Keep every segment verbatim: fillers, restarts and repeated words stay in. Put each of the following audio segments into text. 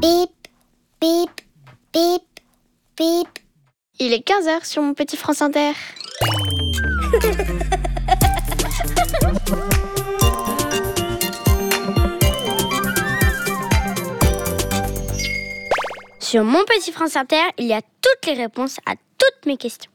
Bip, bip, bip, bip. Il est quinze heures sur mon petit France Inter. Sur mon petit France Inter, il y a toutes les réponses à toutes mes questions.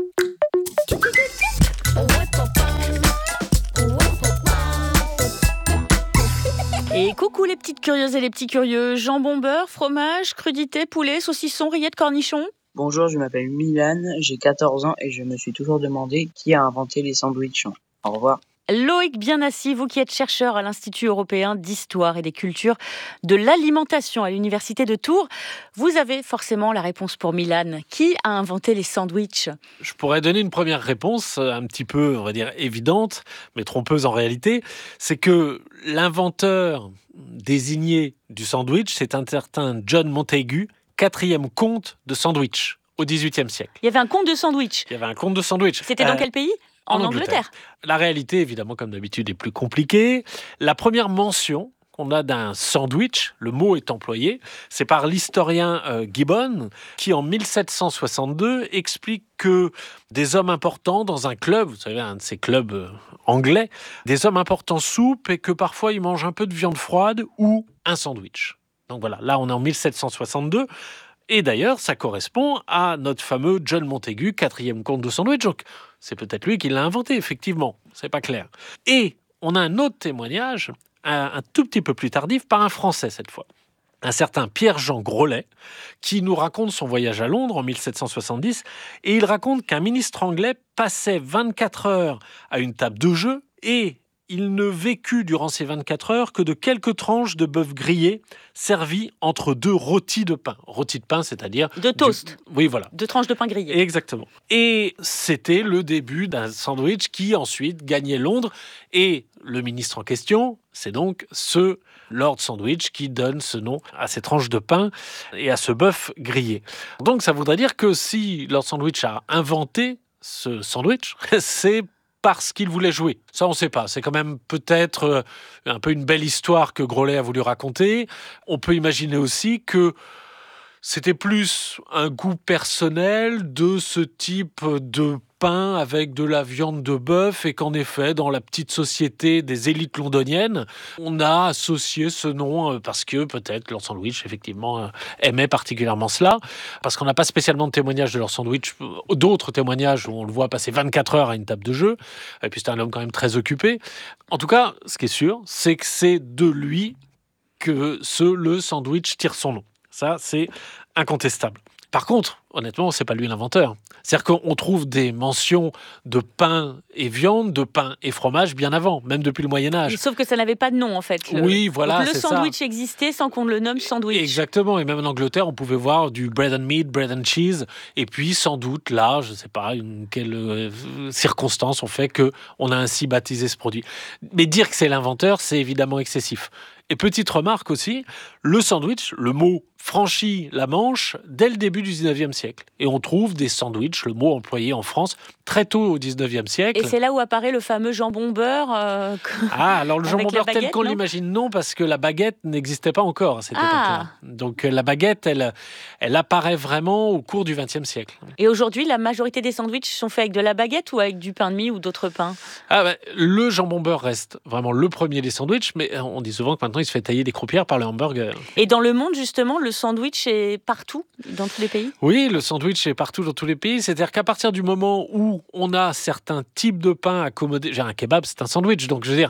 Et coucou les petites curieuses et les petits curieux. Jambon beurre, fromage, crudité, poulet, saucisson, rillettes, cornichons. Bonjour, je m'appelle Milan, j'ai quatorze ans et je me suis toujours demandé qui a inventé les sandwichs. Au revoir. Loïc Bienassi, vous qui êtes chercheur à l'Institut européen d'histoire et des cultures de l'alimentation à l'Université de Tours, vous avez forcément la réponse pour Milan. Qui a inventé les sandwichs ? Je pourrais donner une première réponse, un petit peu, on va dire, évidente, mais trompeuse en réalité. C'est que l'inventeur désigné du sandwich, c'est un certain John Montagu, quatrième comte de sandwich au dix-huitième siècle. Il y avait un comte de sandwich. Il y avait un comte de sandwich. C'était dans Euh, quel pays ? En, En Angleterre. Angleterre. La réalité, évidemment, comme d'habitude, est plus compliquée. La première mention qu'on a d'un sandwich, le mot est employé, c'est par l'historien euh, Gibbon, qui en mille sept cent soixante-deux explique que des hommes importants dans un club, vous savez, un de ces clubs euh, anglais, des hommes importants soupent et que parfois ils mangent un peu de viande froide ou un sandwich. Donc voilà, là on est en mille sept cent soixante-deux. Et d'ailleurs, ça correspond à notre fameux John Montagu, quatrième comte de sandwich. Donc, c'est peut-être lui qui l'a inventé, effectivement. C'est pas clair. Et on a un autre témoignage, un, un tout petit peu plus tardif, par un Français cette fois. Un certain Pierre-Jean Grolet, qui nous raconte son voyage à Londres en mille sept cent soixante-dix. Et il raconte qu'un ministre anglais passait vingt-quatre heures à une table de jeu et il ne vécut durant ces vingt-quatre heures que de quelques tranches de bœuf grillé servies entre deux rôtis de pain. Rôtis de pain, c'est-à-dire... De toast. Du... Oui, voilà. Deux tranches de pain grillé. Exactement. Et c'était le début d'un sandwich qui ensuite gagnait Londres. Et le ministre en question, c'est donc ce Lord Sandwich qui donne ce nom à ces tranches de pain et à ce bœuf grillé. Donc ça voudrait dire que si Lord Sandwich a inventé ce sandwich, c'est parce qu'il voulait jouer. Ça, on ne sait pas. C'est quand même peut-être un peu une belle histoire que Grolet a voulu raconter. On peut imaginer aussi que c'était plus un goût personnel de ce type de pain avec de la viande de bœuf et qu'en effet, dans la petite société des élites londoniennes, on a associé ce nom parce que peut-être Lord Sandwich, effectivement, aimait particulièrement cela. Parce qu'on n'a pas spécialement de témoignages de Lord Sandwich, d'autres témoignages où on le voit passer vingt-quatre heures à une table de jeu. Et puis c'est un homme quand même très occupé. En tout cas, ce qui est sûr, c'est que c'est de lui que ce, le sandwich tire son nom. Ça, c'est incontestable. Par contre, honnêtement, c'est pas lui l'inventeur. C'est-à-dire qu'on trouve des mentions de pain et viande, de pain et fromage bien avant, même depuis le Moyen-Âge. Sauf que ça n'avait pas de nom, en fait. Le... Oui, voilà, Donc, le c'est sandwich ça. existait sans qu'on le nomme sandwich. Exactement, et même en Angleterre, on pouvait voir du bread and meat, bread and cheese, et puis sans doute là, je ne sais pas, une, quelle euh, circonstance ont fait qu'on a ainsi baptisé ce produit. Mais dire que c'est l'inventeur, c'est évidemment excessif. Et petite remarque aussi, le sandwich, le mot franchit la Manche dès le début du dix-neuvième siècle. Et on trouve des sandwichs, le mot employé en France, très tôt au dix-neuvième siècle. Et c'est là où apparaît le fameux jambon beurre. Euh, ah, alors le jambon beurre tel qu'on non l'imagine, non, parce que la baguette n'existait pas encore à cette ah. époque-là. Donc la baguette, elle, elle apparaît vraiment au cours du vingtième siècle. Et aujourd'hui, la majorité des sandwichs sont faits avec de la baguette ou avec du pain de mie ou d'autres pains ? Ah ben, le jambon beurre reste vraiment le premier des sandwichs, mais on dit souvent que maintenant il se fait tailler des croupières par le hamburger. Et dans le monde, justement, le sandwich est partout, dans tous les pays ? Oui, le sandwich est partout dans tous les pays. C'est-à-dire qu'à partir du moment où on a certains types de pain accommodés... J'ai un kebab, c'est un sandwich. Donc, je veux dire,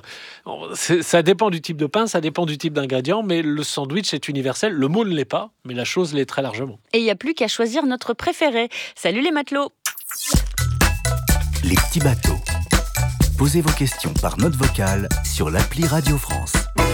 ça dépend du type de pain, ça dépend du type d'ingrédient, mais le sandwich est universel. Le mot ne l'est pas, mais la chose l'est très largement. Et il n'y a plus qu'à choisir notre préféré. Salut les matelots ! Les petits bateaux. Posez vos questions par note vocale sur l'appli Radio France.